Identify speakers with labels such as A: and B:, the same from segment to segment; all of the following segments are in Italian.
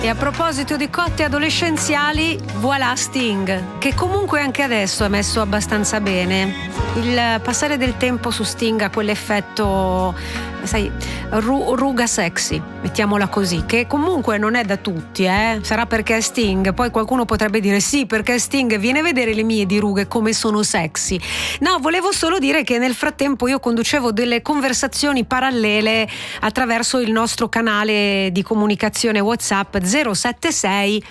A: E a proposito di cotte adolescenziali, voilà Sting, che comunque anche adesso è messo abbastanza bene. Il passare del tempo su Sting ha quell'effetto, sai, ruga sexy, mettiamola così, che comunque non è da tutti, sarà perché è Sting. Poi qualcuno potrebbe dire sì, perché Sting, viene a vedere le mie di rughe come sono sexy. No, volevo solo dire che nel frattempo io conducevo delle conversazioni parallele attraverso il nostro canale di comunicazione WhatsApp 076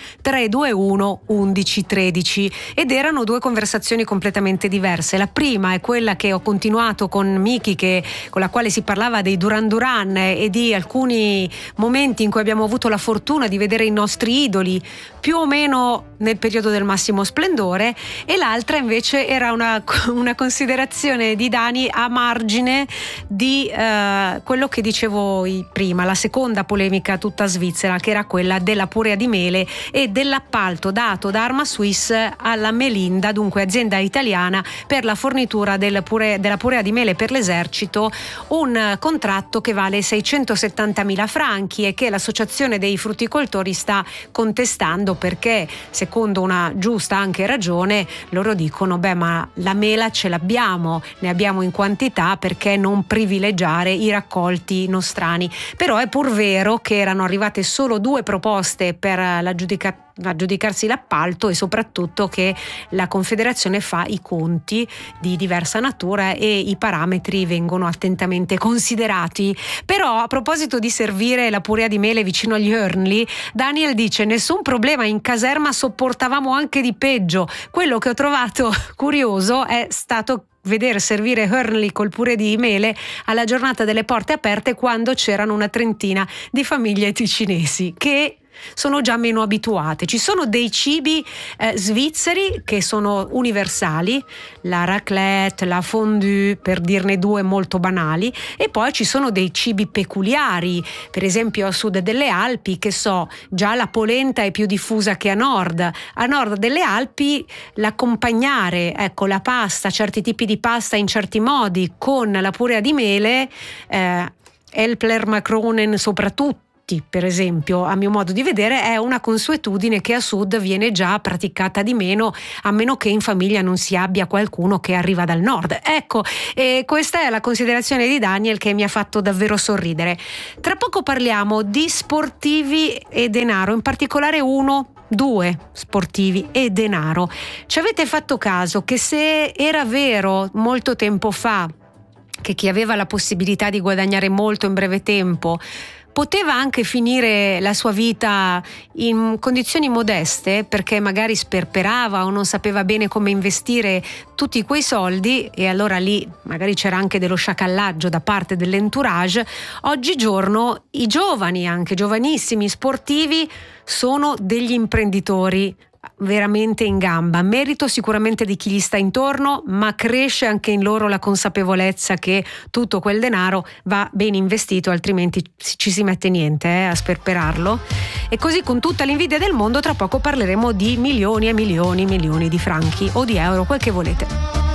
A: 321 1113, ed erano due conversazioni completamente diverse. La prima è quella che ho continuato con Miki, con la quale si parlava dei Duran Duran e di alcuni momenti in cui abbiamo avuto la fortuna di vedere i nostri idoli più o meno nel periodo del massimo splendore, e l'altra invece era una considerazione di Dani a margine di quello che dicevo prima, la seconda polemica tutta svizzera, che era quella della purea di mele e dell'appalto dato da Arma Suisse alla Melinda, dunque azienda italiana, per la fornitura della purea di mele per l'esercito, un contratto che vale 670.000 franchi e che l'associazione dei frutticoltori sta contestando, perché secondo una giusta anche ragione loro dicono ma la mela ce l'abbiamo, ne abbiamo in quantità, perché non privilegiare i raccolti nostrani. Però è pur vero che erano arrivate solo 2 proposte per aggiudicarsi l'appalto, e soprattutto che la Confederazione fa i conti di diversa natura e i parametri vengono attentamente considerati. Però a proposito di servire la purea di mele vicino agli Hörnli, Daniel dice: nessun problema, in caserma sopportavamo anche di peggio. Quello che ho trovato curioso è stato vedere servire Hörnli col purè di mele alla giornata delle porte aperte, quando c'erano una trentina di famiglie ticinesi che sono già meno abituate. Ci sono dei cibi svizzeri che sono universali, la raclette, la fondue, per dirne 2 molto banali, e poi ci sono dei cibi peculiari, per esempio a sud delle Alpi, che già la polenta è più diffusa che a nord delle Alpi. L'accompagnare, la pasta, certi tipi di pasta in certi modi con la purea di mele, Elpler Macronen soprattutto, per esempio, a mio modo di vedere è una consuetudine che a sud viene già praticata di meno, a meno che in famiglia non si abbia qualcuno che arriva dal nord. Ecco, e questa è la considerazione di Daniel che mi ha fatto davvero sorridere. Tra poco parliamo di sportivi e denaro, in particolare 2 sportivi e denaro. Ci avete fatto caso che se era vero molto tempo fa che chi aveva la possibilità di guadagnare molto in breve tempo poteva anche finire la sua vita in condizioni modeste, perché magari sperperava o non sapeva bene come investire tutti quei soldi, e allora lì magari c'era anche dello sciacallaggio da parte dell'entourage. Oggigiorno i giovani, anche giovanissimi sportivi, sono degli imprenditori veramente in gamba, merito sicuramente di chi gli sta intorno, ma cresce anche in loro la consapevolezza che tutto quel denaro va ben investito, altrimenti ci si mette niente a sperperarlo. E così, con tutta l'invidia del mondo, tra poco parleremo di milioni e milioni di franchi o di euro, quel che volete.